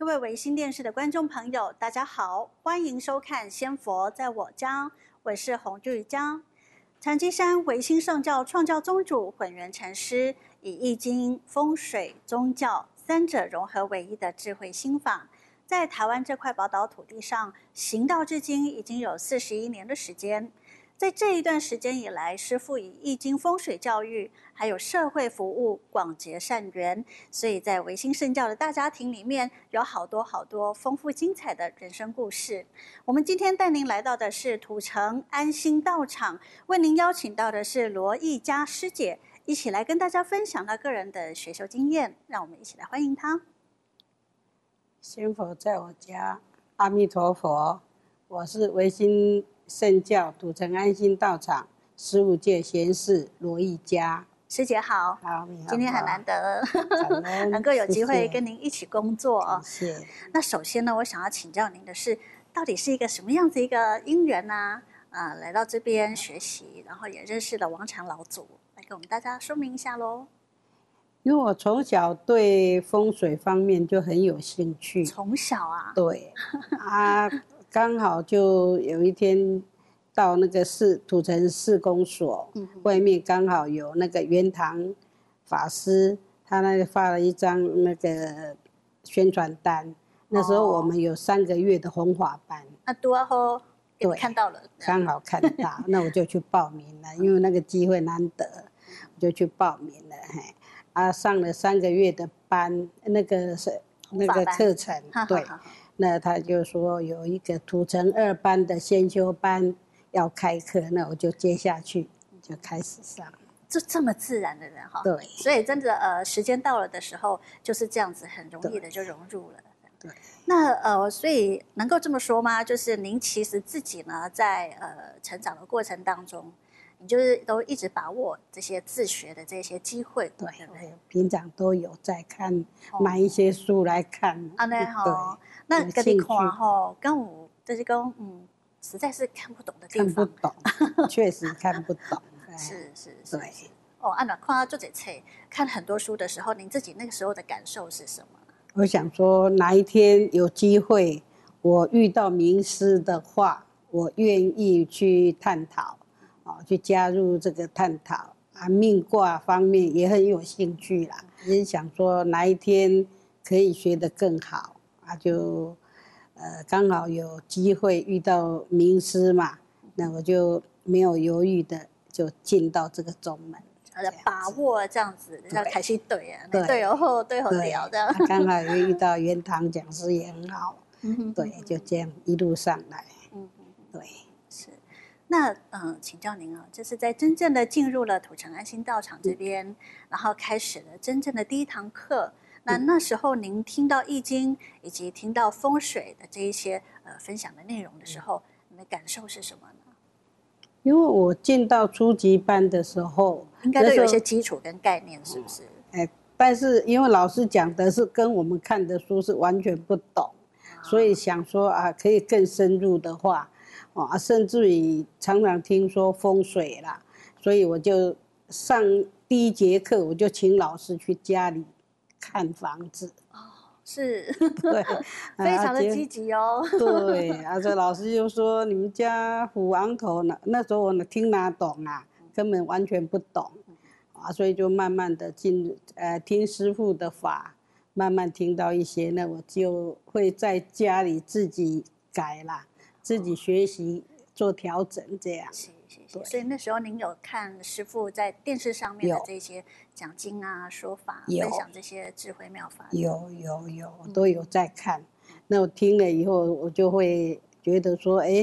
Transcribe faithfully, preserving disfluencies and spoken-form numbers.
各位维新电视的观众朋友，大家好，欢迎收看《仙佛在我家》，我是洪玉江。禅机山维新圣教创教宗主混元禅师，以易经、风水、宗教三者融合为一的智慧心法，在台湾这块宝岛土地上行道至今已经有四十一年的时间。在这一段时间以来，师父以易经风水教育，还有社会服务广结善缘，所以在维新圣教的大家庭里面，有好多好多丰富精彩的人生故事。我们今天带您来到的是土城安心道场，为您邀请到的是罗艺嘉师姐，一起来跟大家分享她个人的学修经验。让我们一起来欢迎她。 仙佛在我家，阿弥陀佛，我是维新圣教土城安心道场十五届贤士罗艺嘉师姐好。 好，你好， 今天很难得能够有机会跟您一起工作哦。 谢谢。 那首先呢，我想要请教您的是，到底是一个什么样子一个因缘呢、啊？呃，来到这边学习，然后也认识了王禅老祖，来给我们大家说明一下喽。 因为我从小对风水方面就很有兴趣。 从小啊？ 对啊，刚好就有一天到那个市土城市公所、嗯、外面刚好有那个圆堂法师，他那个发了一张那个宣传单、哦、那时候我们有三个月的弘法班。 那多后对看到了， 刚好看到那我就去报名了因为那个机会难得，我就去报名了。嘿啊，上了三个月的班，那个是那个课程，对。那他就说有一个土城二班的先修班要开课，那我就接下去就开始上。 就这么自然的人哈， 对。 所以真的呃，时间到了的时候就是这样子，很容易的就融入了。 对。 那呃，所以能够这么说吗？就是您其实自己呢，在呃成长的过程当中，你就是都一直把握这些自学的这些机会， 对， 对不对？ 平常都有在看，哦、买一些书来看。 啊，那哈，那跟你看哈，跟我就是讲，嗯，实在是看不懂的地方。 看不懂，确实看不懂。 是是是。对。哦，按照看做这册，看很多书的时候，您自己那个时候的感受是什么？ 我想说，哪一天有机会，我遇到名师的话，我愿意去探讨。哦，去加入这个探讨啊，命卦方面也很有兴趣啦，也想说哪一天可以学得更好啊，就呃刚好有机会遇到名师嘛，那我就没有犹豫的就进到这个宗门， 把握这样子，要开始对啊，对哦，对哦，聊的。 刚好也遇到圆堂讲师也很好，对，就这样一路上来，嗯，对。 那嗯，请教您啊，就是在真正的进入了土城安心道场这边，嗯、然后开始了真正的第一堂课。那那时候您听到易经以及听到风水的这一些呃分享的内容的时候，你的感受是什么呢？ 因为我进到初级班的时候， 应该都有一些基础跟概念，是不是？ 哎，但是因为老师讲的是跟我们看的书是完全不懂，啊、所以想说啊，可以更深入的话。啊，甚至于常常听说风水啦，所以我就上第一节课，我就请老师去家里看房子。 哦，是， 对， 非常的积极哦。 对，而且老师就说你们家虎昂头呢，那时候我听哪懂啊，根本完全不懂啊，所以就慢慢的进呃听师父的法，慢慢听到一些，那我就会在家里自己改啦。自己学习做调整，这样。 是是是。所以那时候您有看师父在电视上面的这些讲经啊、说法，分享这些智慧妙法。 有有有，都有在看。嗯、那我听了以后，我就会觉得说，哎，